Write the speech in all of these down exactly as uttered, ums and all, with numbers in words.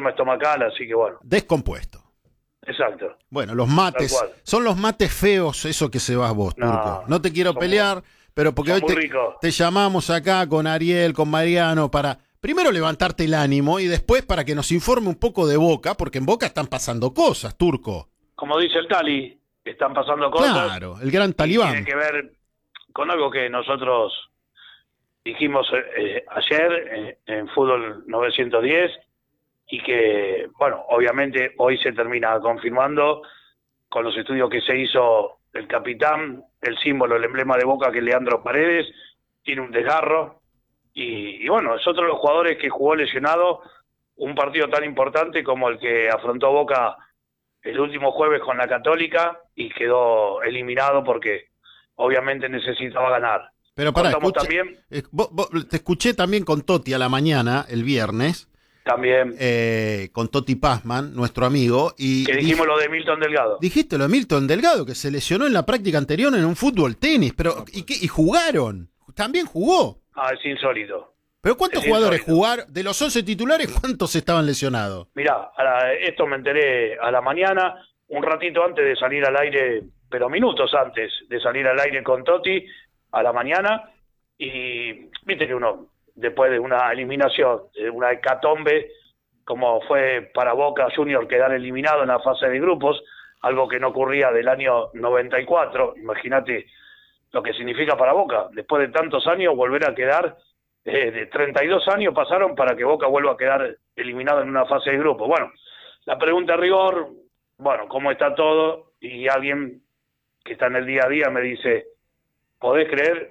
problema estomacal, así que bueno. Descompuesto. Exacto. Bueno, los mates, son los mates feos, eso que se vas vos, No, Turco. No te quiero son pelear, muy, pero porque hoy son muy te, ricos. te llamamos acá con Ariel, con Mariano, para primero levantarte el ánimo y después para que nos informe un poco de Boca, porque en Boca están pasando cosas, Turco. Como dice el Tali, están pasando cosas. Claro, el gran y talibán. Tiene que ver con algo que nosotros dijimos eh, ayer eh, en Fútbol novecientos diez y que, bueno, obviamente hoy se termina confirmando con los estudios que se hizo el capitán, el símbolo, el emblema de Boca, que es Leandro Paredes, tiene un desgarro y, y bueno, es otro de los jugadores que jugó lesionado un partido tan importante como el que afrontó Boca el último jueves con la Católica y quedó eliminado porque obviamente necesitaba ganar. Pero pará, Contamos escuché, también, eh, vos- vos- te escuché también con Toti a la mañana, el viernes, también eh, con Toti Pazman, nuestro amigo, y que dijimos dij- lo de Milton Delgado. dijiste lo de Milton Delgado, que se lesionó en la práctica anterior en un fútbol tenis, pero ¿y qué? Y jugaron, también jugó. Ah, es insólito. ¿Pero cuántos Es jugadores insólito. jugaron? De los once titulares, ¿cuántos estaban lesionados? Mirá, a la- esto me enteré a la mañana, un ratito antes de salir al aire, pero minutos antes de salir al aire con Totti, a la mañana, y viste que uno, después de una eliminación, de una hecatombe, como fue para Boca Junior quedar eliminado en la fase de grupos, algo que no ocurría del año noventa y cuatro, imagínate lo que significa para Boca, después de tantos años volver a quedar, eh, de treinta y dos años pasaron para que Boca vuelva a quedar eliminado en una fase de grupo. Bueno, la pregunta de rigor, bueno, ¿cómo está todo? Y alguien que está en el día a día me dice, ¿podés creer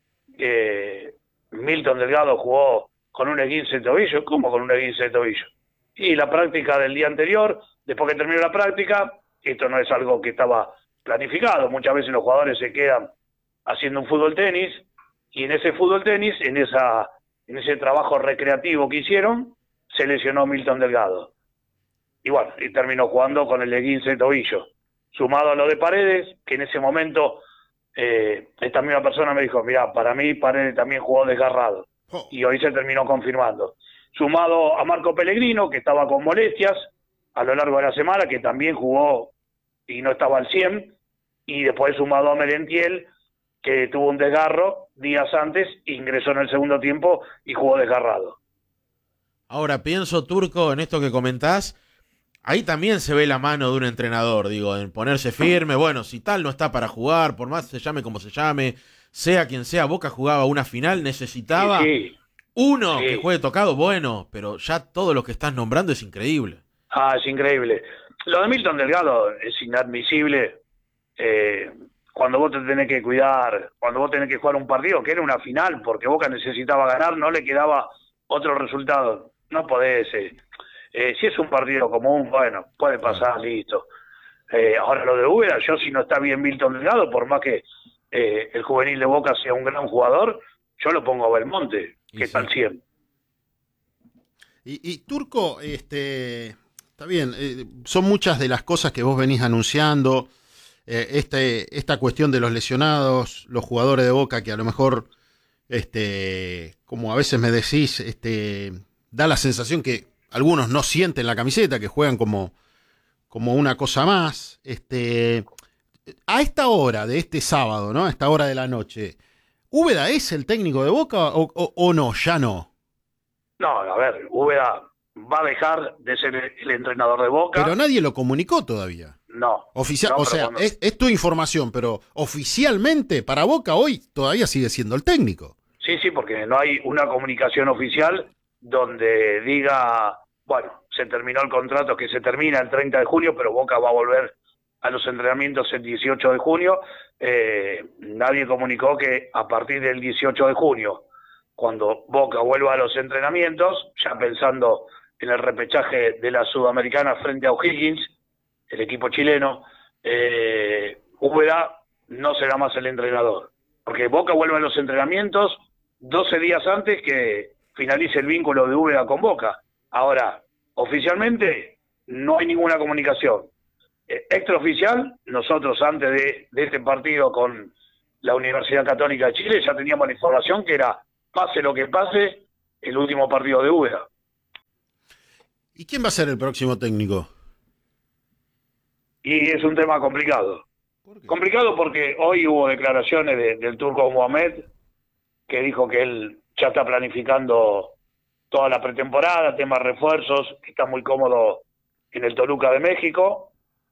que Milton Delgado jugó con un esguince de tobillo? ¿Cómo con un esguince de tobillo? Y la práctica del día anterior, después que terminó la práctica, esto no es algo que estaba planificado, muchas veces los jugadores se quedan haciendo un fútbol tenis, y en ese fútbol tenis, en esa en ese trabajo recreativo que hicieron, se lesionó Milton Delgado. Y bueno, y terminó jugando con el esguince de tobillo. Sumado a lo de Paredes, que en ese momento eh, esta misma persona me dijo, mirá, para mí Paredes también jugó desgarrado. Oh. Y hoy se terminó confirmando. Sumado a Marco Pellegrino, que estaba con molestias a lo largo de la semana, que también jugó y no estaba al cien, y después sumado a Merentiel, que tuvo un desgarro días antes, ingresó en el segundo tiempo y jugó desgarrado. Ahora pienso, Turco, en esto que comentás, ahí también se ve la mano de un entrenador, digo, en ponerse firme. Bueno, si tal no está para jugar, por más se llame como se llame, sea quien sea, Boca jugaba una final, necesitaba Sí, sí. uno Sí. que juegue tocado, bueno, pero ya todo lo que estás nombrando es increíble. Ah, es increíble. Lo de Milton Delgado es inadmisible. Eh, cuando vos te tenés que cuidar, cuando vos tenés que jugar un partido, que era una final, porque Boca necesitaba ganar, no le quedaba otro resultado. No podés. Eh, eh, si es un partido común, bueno, puede pasar, listo. Eh, ahora lo de Úbeda, yo si no está bien Milton Delgado, por más que eh, el juvenil de Boca sea un gran jugador, yo lo pongo a Belmonte, Y que sí. está al cien. Y, y Turco, este, está bien, eh, son muchas de las cosas que vos venís anunciando, eh, este, esta cuestión de los lesionados, los jugadores de Boca que a lo mejor, este, como a veces me decís, este, da la sensación que algunos no sienten la camiseta, que juegan como, como una cosa más. Este, a esta hora de este sábado, ¿no? A esta hora de la noche, ¿Úbeda es el técnico de Boca o, o, o no? Ya no. No, a ver, Úbeda va a dejar de ser el, el entrenador de Boca. Pero nadie lo comunicó todavía. No. Oficial, no, o pero sea, cuando- es, es tu información, pero oficialmente para Boca hoy todavía sigue siendo el técnico. Sí, sí, porque no hay una comunicación oficial donde diga, bueno, se terminó el contrato, que se termina el treinta de junio, pero Boca va a volver a los entrenamientos el dieciocho de junio. Eh, nadie comunicó que a partir del dieciocho de junio, cuando Boca vuelva a los entrenamientos, ya pensando en el repechaje de la Sudamericana frente a O'Higgins, el equipo chileno, eh, Úbeda no será más el entrenador, porque Boca vuelve a los entrenamientos doce días antes que finalice el vínculo de Úbeda con Boca. Ahora, oficialmente no hay ninguna comunicación. Eh, extraoficial, nosotros antes de, de este partido con la Universidad Católica de Chile ya teníamos la información que era, pase lo que pase, el último partido de Úbeda. ¿Y quién va a ser el próximo técnico? Y es un tema complicado. ¿Por qué? Complicado porque hoy hubo declaraciones de, del turco Mohamed, que dijo que él ya está planificando toda la pretemporada, temas refuerzos, que está muy cómodo en el Toluca de México.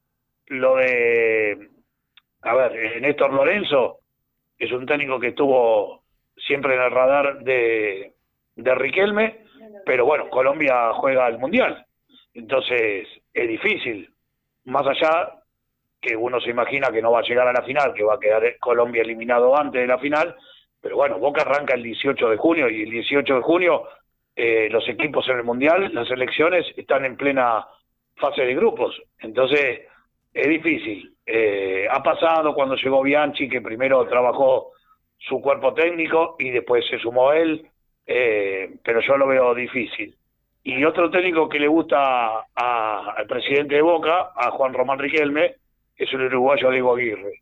Lo de, a ver, Néstor Lorenzo es un técnico que estuvo siempre en el radar de, de Riquelme, pero bueno, Colombia juega al Mundial, entonces es difícil, más allá que uno se imagina que no va a llegar a la final, que va a quedar Colombia eliminado antes de la final, pero bueno, Boca arranca el dieciocho de junio y el dieciocho de junio eh, los equipos en el Mundial, las selecciones están en plena fase de grupos, entonces es difícil. Eh, ha pasado cuando llegó Bianchi, que primero trabajó su cuerpo técnico y después se sumó él, eh, pero yo lo veo difícil. Y otro técnico que le gusta a, al presidente de Boca, a Juan Román Riquelme, es el uruguayo Diego Aguirre.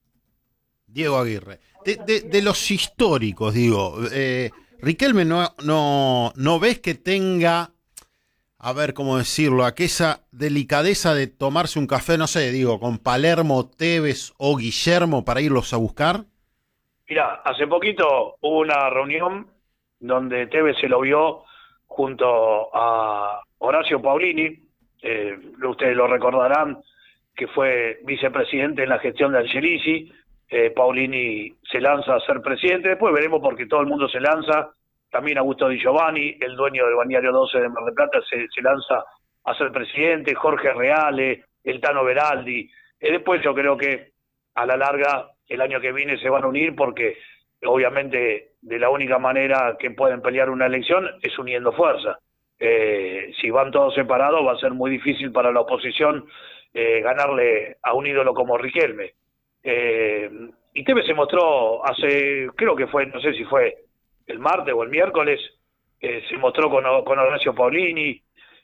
Diego Aguirre. De, de, de los históricos, digo, eh, Riquelme no, no, no ves que tenga, a ver cómo decirlo, aquella delicadeza de tomarse un café, no sé, digo, con Palermo, Tevez o Guillermo para irlos a buscar. Mirá, hace poquito hubo una reunión donde Tevez se lo vio junto a Horacio Paulini, eh, ustedes lo recordarán, que fue vicepresidente en la gestión de Angelici. eh, Paulini se lanza a ser presidente, después veremos porque todo el mundo se lanza, también Augusto Di Giovanni, el dueño del Balneario doce de Mar del Plata, se, se lanza a ser presidente, Jorge Reale, el Tano Beraldi, eh, después yo creo que a la larga el año que viene se van a unir porque obviamente de la única manera que pueden pelear una elección es uniendo fuerza. Eh, si van todos separados va a ser muy difícil para la oposición eh, ganarle a un ídolo como Riquelme. Eh, y Tevez se mostró hace, creo que fue, no sé si fue el martes o el miércoles, eh, se mostró con, con Horacio Paulini,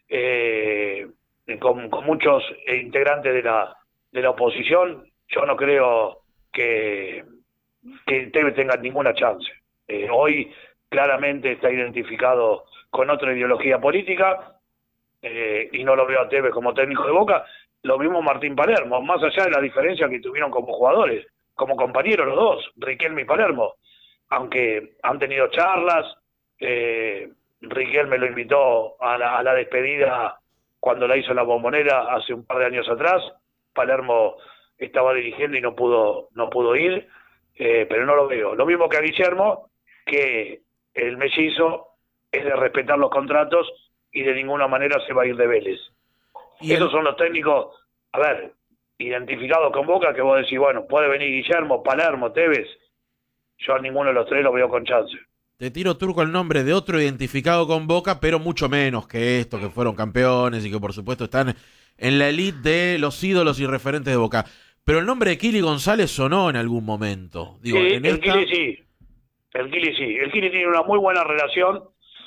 eh, con, con muchos integrantes de la, de la oposición. Yo no creo que, que Tevez tenga ninguna chance. Eh, hoy claramente está identificado con otra ideología política, eh, y no lo veo a Tevez como técnico de Boca. Lo mismo Martín Palermo, más allá de la diferencia que tuvieron como jugadores, como compañeros los dos, Riquelme y Palermo, aunque han tenido charlas. eh, Riquelme lo invitó a la, a la despedida cuando la hizo en la Bombonera hace un par de años atrás. Palermo estaba dirigiendo y no pudo no pudo ir, eh, pero no lo veo. Lo mismo que a Guillermo, que el mellizo es de respetar los contratos y de ninguna manera se va a ir de Vélez. Y esos el... son los técnicos, a ver, identificados con Boca, que vos decís, bueno, puede venir Guillermo, Palermo, Tevez. Yo a ninguno de los tres lo veo con chance. Te tiro, Turco, el nombre de otro identificado con Boca, pero mucho menos que estos, que fueron campeones y que por supuesto están en la elite de los ídolos y referentes de Boca. Pero el nombre de Kili González sonó en algún momento. Digo, sí, en el esta... Kili sí. El Kili sí. El Kili tiene una muy buena relación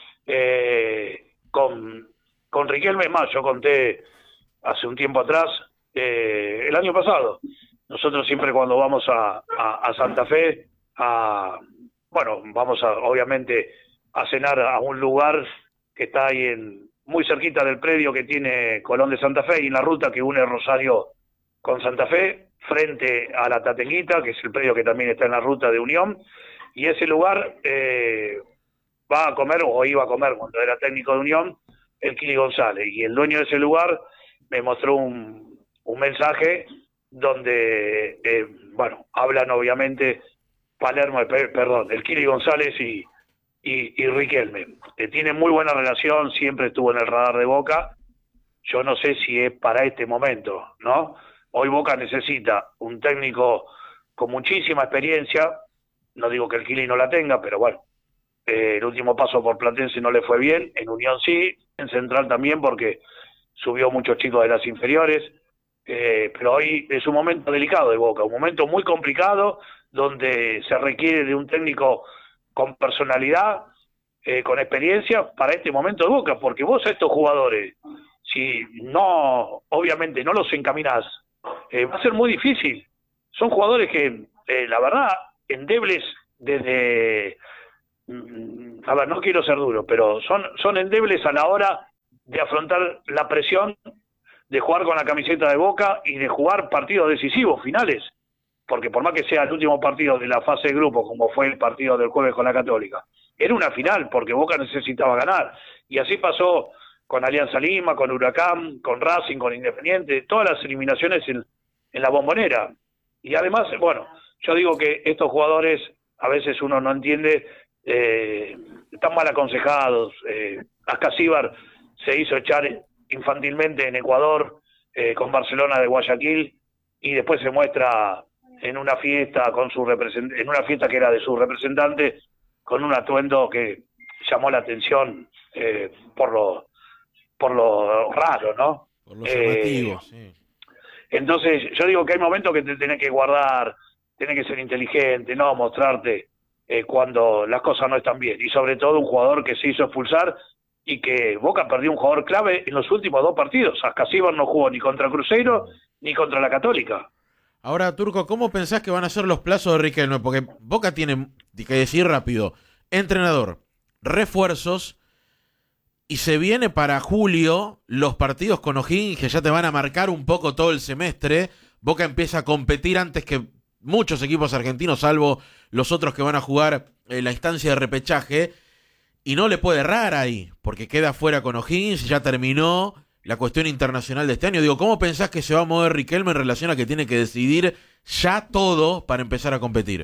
eh, con, con Riquelme. Es más, yo conté hace un tiempo atrás, eh, el año pasado, nosotros siempre cuando vamos a, a, a Santa Fe, a, bueno, vamos a, obviamente a cenar a un lugar que está ahí en, muy cerquita del predio que tiene Colón de Santa Fe y en la ruta que une Rosario con Santa Fe, frente a la Tatenguita, que es el predio que también está en la ruta de Unión, y ese lugar eh, va a comer, o iba a comer cuando era técnico de Unión, el Kili González, y el dueño de ese lugar me mostró un, un mensaje donde, eh, bueno, hablan obviamente Palermo, perdón, el Kili González y, y, y Riquelme. Eh, tienen muy buena relación, siempre estuvo en el radar de Boca. Yo no sé si es para este momento, ¿no? Hoy Boca necesita un técnico con muchísima experiencia, no digo que el Kili no la tenga, pero bueno, eh, el último paso por Platense no le fue bien, en Unión sí, en Central también porque subió muchos chicos de las inferiores, eh, pero hoy es un momento delicado de Boca, un momento muy complicado donde se requiere de un técnico con personalidad, eh, con experiencia para este momento de Boca, porque vos a estos jugadores, si no, obviamente no los encaminás, eh, va a ser muy difícil. Son jugadores que, eh, la verdad, endebles desde, a ver, no quiero ser duro, pero son, son endebles a la hora de afrontar la presión, de jugar con la camiseta de Boca y de jugar partidos decisivos, finales. Porque por más que sea el último partido de la fase de grupo, como fue el partido del jueves con la Católica, era una final porque Boca necesitaba ganar. Y así pasó con Alianza Lima, con Huracán, con Racing, con Independiente, todas las eliminaciones en, en la Bombonera. Y además, bueno, yo digo que estos jugadores, a veces uno no entiende, eh, están mal aconsejados. Eh, Ascasíbar se hizo echar infantilmente en Ecuador, eh, con Barcelona de Guayaquil, y después se muestra en una fiesta con su represent- en una fiesta que era de su representante, con un atuendo que llamó la atención eh, por lo por lo raro, ¿no? Por los llamativos, eh, sí. Entonces, yo digo que hay momentos que te tenés que guardar, tenés que ser inteligente, no mostrarte eh, cuando las cosas no están bien. Y sobre todo un jugador que se hizo expulsar y que Boca perdió un jugador clave en los últimos dos partidos. Ascasíbar no jugó ni contra Cruzeiro ni contra la Católica. Ahora, Turco, ¿cómo pensás que van a ser los plazos de Riquelme? Porque Boca tiene que decir rápido, entrenador, refuerzos, y se viene para julio los partidos con O'Higgins que ya te van a marcar un poco todo el semestre. Boca empieza a competir antes que muchos equipos argentinos, salvo los otros que van a jugar en la instancia de repechaje, y no le puede errar ahí, porque queda fuera con O'Higgins y ya terminó la cuestión internacional de este año. Digo, ¿cómo pensás que se va a mover Riquelme en relación a que tiene que decidir ya todo para empezar a competir?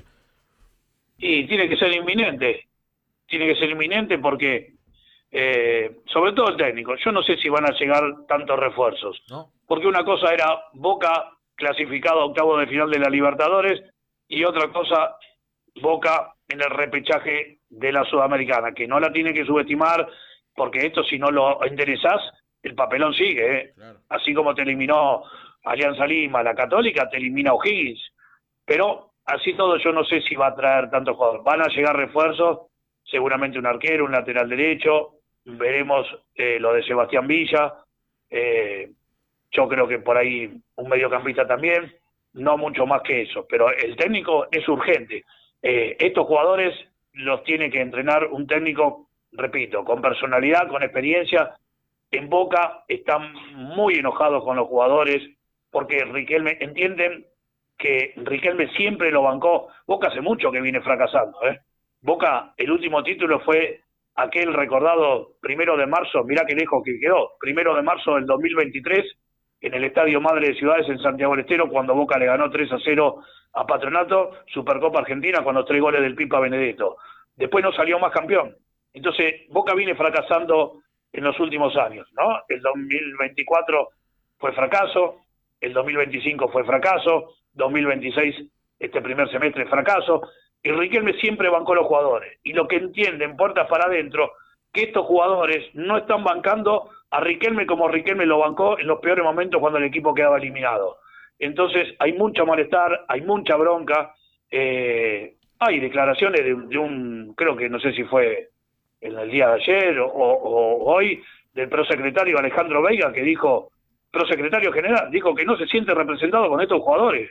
Y tiene que ser inminente, tiene que ser inminente porque, eh, sobre todo el técnico, yo no sé si van a llegar tantos refuerzos, ¿No? porque una cosa era Boca clasificado a octavo de final de la Libertadores y otra cosa Boca en el repechaje de la Sudamericana, que no la tiene que subestimar, porque esto si no lo enderezás, el papelón sigue, ¿eh? Claro. Así como te eliminó Alianza Lima, la Católica, te elimina O'Higgins. Pero así todo yo no sé si va a traer tantos jugadores. Van a llegar refuerzos, seguramente un arquero, un lateral derecho, veremos eh, lo de Sebastián Villa, eh, yo creo que por ahí un mediocampista también, no mucho más que eso, pero el técnico es urgente. Eh, estos jugadores los tiene que entrenar un técnico, repito, con personalidad, con experiencia. En Boca están muy enojados con los jugadores porque Riquelme, entienden que Riquelme siempre lo bancó. Boca hace mucho que viene fracasando, ¿eh? Boca, el último título fue aquel recordado primero de marzo, mirá qué lejos que quedó, primero de marzo del dos mil veintitrés, en el Estadio Madre de Ciudades en Santiago del Estero, cuando Boca le ganó tres a cero a Patronato, Supercopa Argentina con los tres goles del Pipa Benedetto. Después no salió más campeón. Entonces, Boca viene fracasando en los últimos años, ¿no? El dos mil veinticuatro fue fracaso, el dos mil veinticinco fue fracaso, dos mil veintiséis este primer semestre fracaso, y Riquelme siempre bancó a los jugadores. Y lo que entienden, puertas para adentro, que estos jugadores no están bancando a Riquelme como Riquelme lo bancó en los peores momentos cuando el equipo quedaba eliminado. Entonces hay mucho malestar, hay mucha bronca, eh, hay declaraciones de, de un, creo que no sé si fue en el día de ayer o, o hoy, del prosecretario Alejandro Veiga, que dijo, prosecretario general, dijo que no se siente representado con estos jugadores.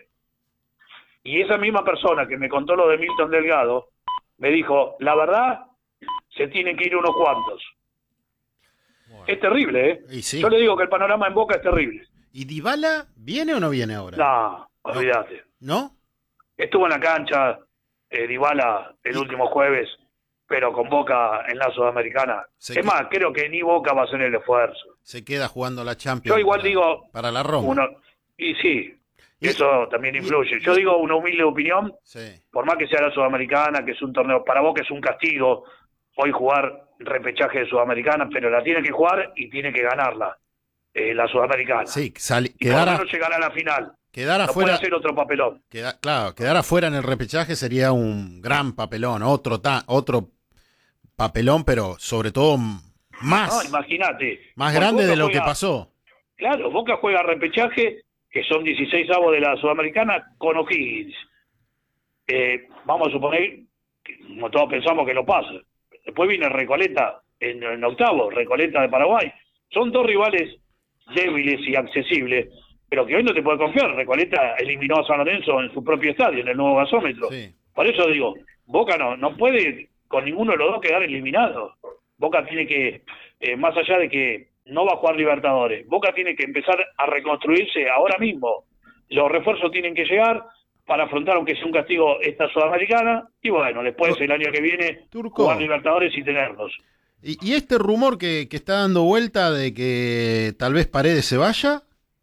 Y esa misma persona que me contó lo de Milton Delgado, me dijo, la verdad, se tienen que ir unos cuantos. Bueno. Es terrible, ¿eh? Sí. Yo le digo que el panorama en Boca es terrible. ¿Y Dybala viene o no viene ahora? No, olvídate. ¿No? Estuvo en la cancha eh, Dybala el ¿Y? último jueves, pero con Boca en la Sudamericana. Se es queda... más, creo que ni Boca va a hacer el esfuerzo. Se queda jugando la Champions. Yo igual para, digo... Para la Roma. Uno, y sí, y, eso también influye. Yo digo una humilde opinión, sí. Por más que sea la Sudamericana, que es un torneo, para Boca es un castigo hoy jugar repechaje de Sudamericana, pero la tiene que jugar y tiene que ganarla, eh, la Sudamericana. Sí, sal, y por lo menos llegar a la final. Quedar no afuera, puede hacer otro papelón. Queda, claro, quedar afuera en el repechaje sería un gran papelón, otro ta, otro papelón, pero sobre todo más. No, imagínate. Más grande Boca de lo juega, que pasó. Claro, Boca juega repechaje, que son dieciséis avos de la Sudamericana, con O'Higgins. Eh, vamos a suponer, que, como todos pensamos que lo pasa. Después viene Recoleta en, en octavo, Recoleta de Paraguay. Son dos rivales débiles y accesibles, pero que hoy no te puede confiar. Recoleta eliminó a San Lorenzo en su propio estadio, en el nuevo gasómetro. Sí. Por eso digo, Boca no, no puede con ninguno de los dos quedar eliminado. Boca tiene que, eh, más allá de que no va a jugar Libertadores. Boca tiene que empezar a reconstruirse ahora mismo. Los refuerzos tienen que llegar para afrontar, aunque sea un castigo, esta Sudamericana, y bueno, después el año que viene Turco, jugar Libertadores y tenerlos. ¿Y, y este rumor que, que está dando vuelta de que tal vez Paredes se vaya?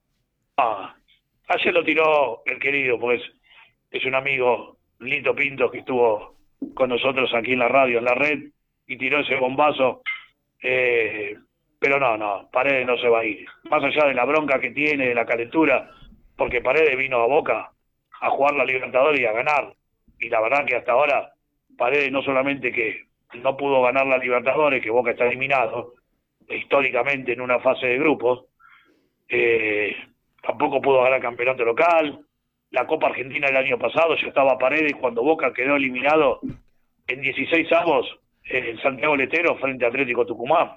Ah, ayer lo tiró el querido, pues es un amigo, Lito Pinto, que estuvo con nosotros aquí en la radio, en la red, y tiró ese bombazo. Eh, pero no, no, Paredes no se va a ir. Más allá de la bronca que tiene, de la calentura, porque Paredes vino a Boca a jugar la Libertadores y a ganar. Y la verdad que hasta ahora, Paredes no solamente que no pudo ganar la Libertadores, que Boca está eliminado, históricamente en una fase de grupos, eh, tampoco pudo ganar campeonato local. La Copa Argentina el año pasado ya estaba Paredes cuando Boca quedó eliminado en dieciséis avos en Santiago del Estero frente a Atlético Tucumán.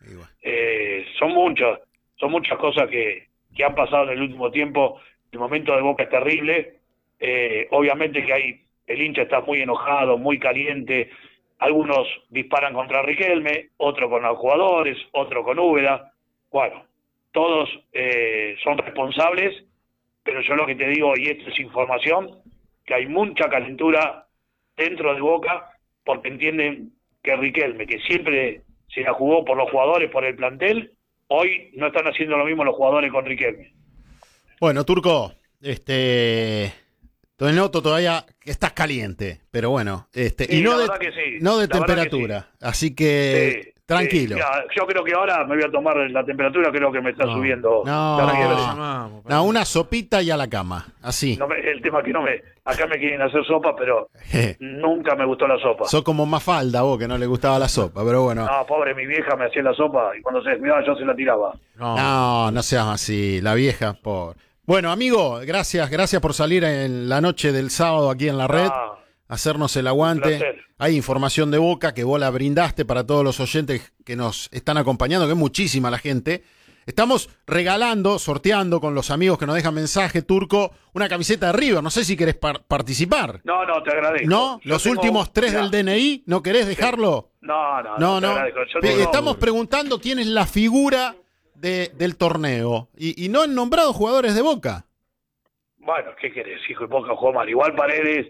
Eh, son muchas, son muchas cosas que, que han pasado en el último tiempo. El momento de Boca es terrible. Eh, obviamente que hay, el hincha está muy enojado, muy caliente. Algunos disparan contra Riquelme, otros con los jugadores, otros con Úbeda. Bueno, todos eh, son responsables, pero yo lo que te digo, y esto es información, que hay mucha calentura dentro de Boca, porque entienden que Riquelme, que siempre se la jugó por los jugadores, por el plantel, hoy no están haciendo lo mismo los jugadores con Riquelme. Bueno, Turco, este... te noto todavía que estás caliente, pero bueno, este, Sí, y no la de, verdad que sí, no de la verdad que temperatura, sí. así que Sí, tranquilo. sí. Mira, yo creo que ahora me voy a tomar la temperatura, creo que me está No, subiendo. no, la no, fiebre. Llamamos, No, una sopita y a la cama, así. No me- el tema es que no me, acá me quieren hacer sopa, pero Je, nunca me gustó la sopa. sos como Mafalda vos, que no le gustaba la sopa, pero bueno. No, pobre, mi vieja me hacía la sopa y cuando se descuidaba yo se la tiraba. No. No, no seas así, la vieja, por. Bueno, amigo, gracias, gracias por salir en la noche del sábado aquí en la red, Ah, hacernos el un aguante. placer. Hay información de Boca que vos la brindaste para todos los oyentes que nos están acompañando, que es muchísima la gente. Estamos regalando, sorteando con los amigos que nos dejan mensaje, Turco, una camiseta de River. No sé si querés par- participar. No, no, te agradezco. ¿No? Yo Los tengo- últimos tres mirá, del D N I, ¿no querés dejarlo? No, no, No, te no. agradezco. Yo Pe- tengo- Estamos preguntando quién es la figura de- del torneo. Y, y no han nombrado jugadores de Boca. Bueno, ¿qué querés, hijo? Y Boca jugó mal. Igual Paredes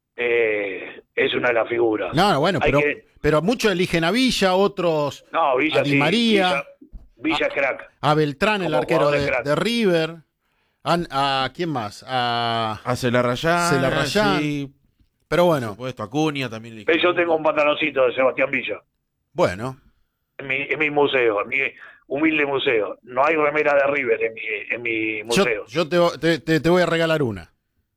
eh, es una de las figuras. No, bueno, Hay pero, que- pero muchos eligen a Villa, otros No, Villa a Di sí, María, Villa, Villa es crack. a Beltrán, el como arquero jugador de, de crack. de River. An- a ¿quién más? A, Hace la rayada. Se la Rayán. Sí, pero por bueno, supuesto, Acuña también. le Ve, dijeron. Yo tengo un pantaloncito de Sebastián Villa. bueno. En mi, en mi museo, en mi humilde museo. No hay remera de River en mi, en mi Yo, museo. yo te, te- te- te voy a regalar una.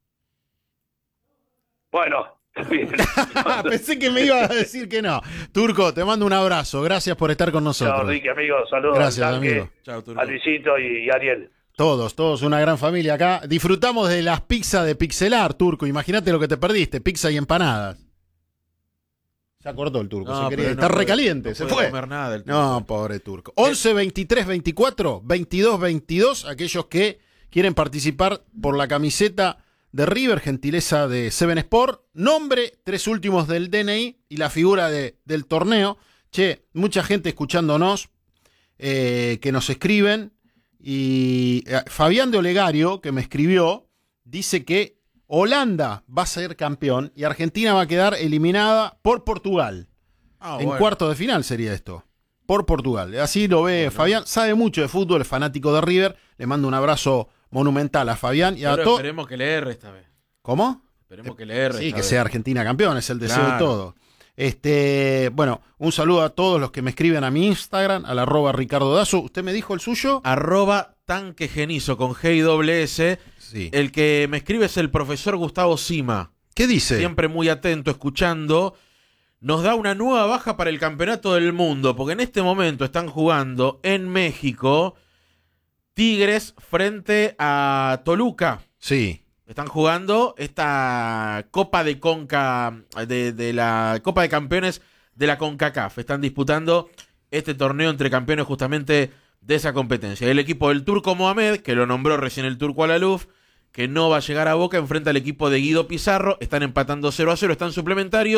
Bueno, bien. Pensé que me iba a decir que no. Turco, te mando un abrazo. Gracias por estar con Chao, nosotros. Ricky, amigo. Saludos Gracias, al tanque, amigo. Chao, Turco. a Luisito y, y a Ariel. Todos, todos, una gran familia acá. Disfrutamos de las pizzas de Pixelar, Turco. Imagínate lo que te perdiste, pizza y empanadas. Ya cortó el Turco, No, se quería- pero no está puede- recaliente, no se puede fue. comer nada el Turco. No, pobre Turco. once, veintitrés, veinticuatro, veintidós, veintidós, aquellos que quieren participar por la camiseta de River, gentileza de Seven Sport, nombre, tres últimos del D N I y la figura de, del torneo. Che, mucha gente escuchándonos, eh, que nos escriben, y eh, Fabián de Olegario, que me escribió, dice que Holanda va a ser campeón y Argentina va a quedar eliminada por Portugal. Ah, En bueno. cuarto de final sería esto. Por Portugal. Así lo ve Fabián. Sabe mucho de fútbol, es fanático de River. Le mando un abrazo monumental a Fabián y a Pero todos. esperemos que le erre esta vez. ¿Cómo? Esperemos que le erre. Sí, esta que vez. sea Argentina campeón, es el deseo Claro. de todo. Este, bueno, un saludo a todos los que me escriben a mi Instagram, al arroba Ricardo Dazo. ¿Usted me dijo el suyo? Arroba tanque genizo con G y doble S. Sí. El que me escribe es el profesor Gustavo Sima. ¿Qué dice? Siempre muy atento, escuchando. Nos da una nueva baja para el campeonato del mundo, porque en este momento están jugando en México Tigres frente a Toluca. Sí. Están jugando esta Copa de Conca, de, de la Copa de Campeones de la CONCACAF. Están disputando este torneo entre campeones justamente de esa competencia. El equipo del Turco Mohamed, que lo nombró recién el Turco Alaluf, que no va a llegar a Boca, enfrenta al equipo de Guido Pizarro. Están empatando cero a cero, están suplementario.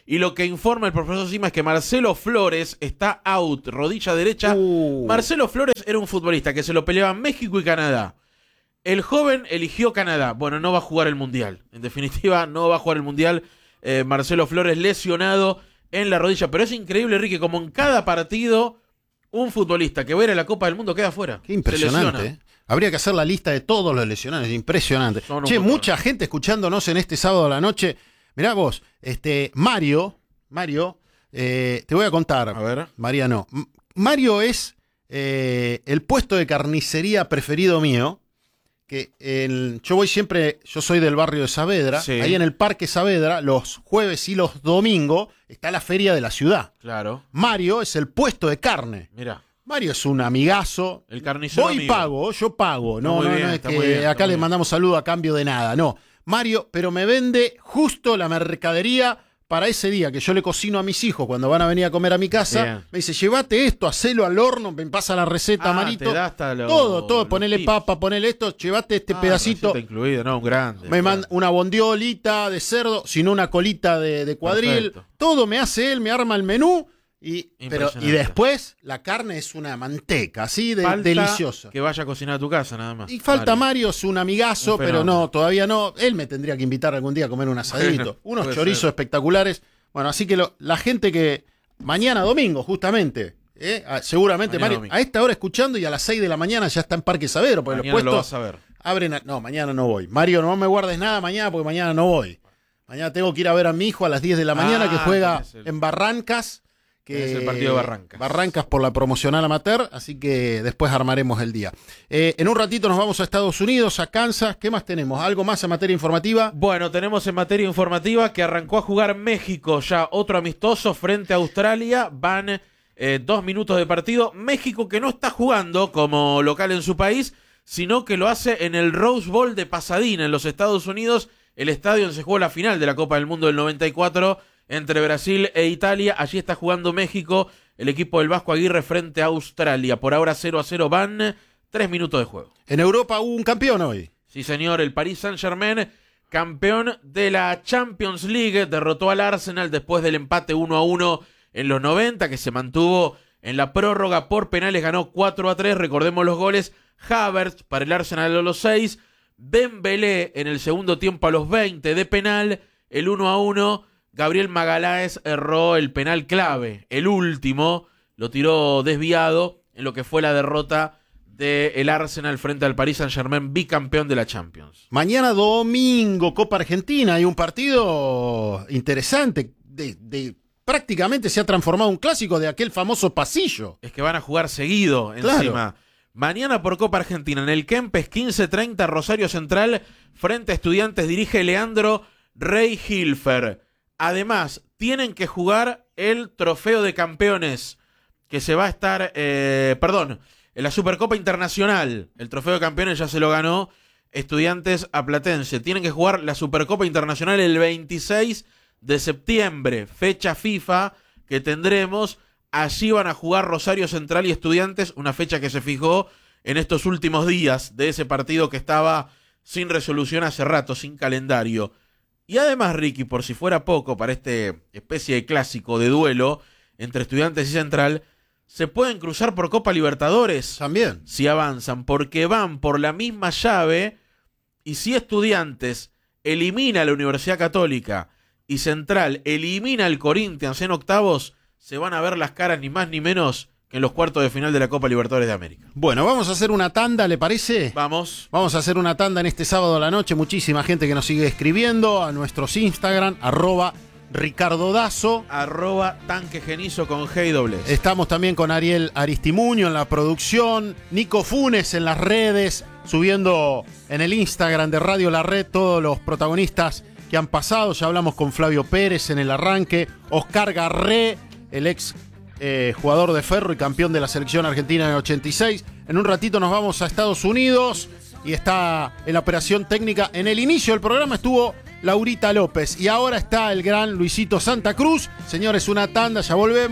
Y lo que informa el profesor Sima es que Marcelo Flores está out, rodilla derecha. Uh. Marcelo Flores era un futbolista que se lo peleaban México y Canadá. El joven eligió Canadá. Bueno, no va a jugar el Mundial. En definitiva, no va a jugar el Mundial. Eh, Marcelo Flores lesionado en la rodilla. Pero es increíble, Ricky, como en cada partido un futbolista que va a ir a la Copa del Mundo queda fuera. Qué impresionante, ¿eh? Habría que hacer la lista de todos los lesionados. Impresionante. Che, mucha gente escuchándonos en este sábado a la noche. Mirá vos, este, Mario, Mario, eh, te voy a contar. A ver. Mariano. M- Mario es eh, el puesto de carnicería preferido mío. Que el, yo voy siempre, yo soy del barrio de Saavedra. Sí. Ahí en el Parque Saavedra, los jueves y los domingos, está la feria de la ciudad. Claro. Mario es el puesto de carne. Mira. Mario es un amigazo. El carnicero Voy y amigo. pago, yo pago. No, Muy no, bien, no es está que muy bien, acá muy le bien. mandamos saludo a cambio de nada. No. Mario, pero me vende justo la mercadería para ese día que yo le cocino a mis hijos cuando van a venir a comer a mi casa. Bien. Me dice, llévate esto, hacelo al horno, me pasa la receta, Ah, Marito. te da hasta lo- todo, todo, los ponele tips. papa, ponele esto, llévate este Ah, pedacito. receta incluido, no, un grande. Me manda una bondiolita de cerdo, sino una colita de, de cuadril. Perfecto. Todo me hace él, me arma el menú. Y, pero, y Impresionante. después la carne es una manteca, así de Falta deliciosa. que vaya a cocinar a tu casa, nada más. Y falta Mario. Mario, es un amigazo, Un pero fenómeno. no, todavía no. Él me tendría que invitar algún día a comer un asadito. Bueno, Unos puede chorizos ser. espectaculares. Bueno, así que lo- la gente que mañana domingo, justamente, ¿eh? Ah, seguramente Mañana Mario, domingo. a esta hora escuchando y a las seis de la mañana ya está en Parque Saavedra, porque Mañana los lo puestos vas a ver. abren. a- no, mañana no voy. Mario, no me guardes nada mañana porque mañana no voy. Mañana tengo que ir a ver a mi hijo a las diez de la mañana Ah, que juega tenés el- en Barrancas. Que tenés el partido de Barrancas. Barrancas por la promocional amateur, así que después armaremos el día. Eh, en un ratito nos vamos a Estados Unidos, a Kansas. ¿Qué más tenemos? ¿Algo más en materia informativa? Bueno, tenemos en materia informativa que arrancó a jugar México, ya otro amistoso frente a Australia. Van eh, dos minutos de partido. México que no está jugando como local en su país, sino que lo hace en el Rose Bowl de Pasadena, en los Estados Unidos, el estadio donde se jugó la final de la Copa del Mundo del noventa y cuatro entre Brasil e Italia. Allí está jugando México, el equipo del Vasco Aguirre frente a Australia. Por ahora cero a cero van, tres minutos de juego. En Europa hubo un campeón hoy. Sí, señor, el Paris Saint-Germain, campeón de la Champions League, derrotó al Arsenal después del empate uno a uno en los noventa, que se mantuvo en la prórroga por penales, ganó cuatro a tres, recordemos los goles, Havertz para el Arsenal a los seis, Dembélé en el segundo tiempo a los veinte de penal, el uno a uno, Gabriel Magaláes erró el penal clave, el último, lo tiró desviado en lo que fue la derrota del Arsenal frente al Paris Saint-Germain, bicampeón de la Champions. Mañana domingo, Copa Argentina, hay un partido interesante. De, de- prácticamente se ha transformado en un clásico de aquel famoso pasillo. Es que van a jugar seguido Claro. encima. Mañana por Copa Argentina, en el Kempes, quince treinta, Rosario Central, frente a Estudiantes, dirige Leandro Rey Hilfer. Además, tienen que jugar el Trofeo de Campeones, que se va a estar, eh, perdón, en la Supercopa Internacional. El Trofeo de Campeones ya se lo ganó Estudiantes a Platense. Tienen que jugar la Supercopa Internacional el veintiséis de septiembre, fecha FIFA que tendremos. Allí van a jugar Rosario Central y Estudiantes, una fecha que se fijó en estos últimos días de ese partido que estaba sin resolución hace rato, sin calendario. Y además, Ricky, por si fuera poco para este especie de clásico de duelo entre Estudiantes y Central, se pueden cruzar por Copa Libertadores También. si avanzan, porque van por la misma llave, y si Estudiantes elimina a la Universidad Católica y Central elimina al Corinthians en octavos, se van a ver las caras ni más ni menos que en los cuartos de final de la Copa Libertadores de América. Bueno, vamos a hacer una tanda, ¿le parece? Vamos. Vamos a hacer una tanda en este sábado a la noche. Muchísima gente que nos sigue escribiendo a nuestros Instagram, arroba Ricardo Dazo. Arroba tanque genizo con G y doble S. Estamos también con Ariel Aristimuño en la producción, Nico Funes en las redes, subiendo en el Instagram de Radio La Red todos los protagonistas que han pasado. Ya hablamos con Flavio Pérez en el arranque, Oscar Garré, el ex eh, jugador de Ferro y campeón de la selección argentina en el ochenta y seis. En un ratito nos vamos a Estados Unidos y está en la operación técnica. En el inicio del programa estuvo Laurita López y ahora está el gran Luisito Santa Cruz. Señores, una tanda, ya volvemos.